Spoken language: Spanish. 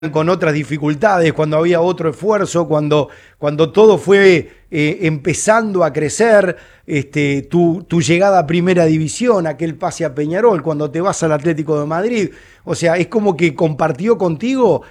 con otras dificultades, cuando había otro esfuerzo, cuando todo fue empezando a crecer, tu llegada a Primera División, aquel pase a Peñarol, cuando te vas al Atlético de Madrid. O sea, es como que compartió contigo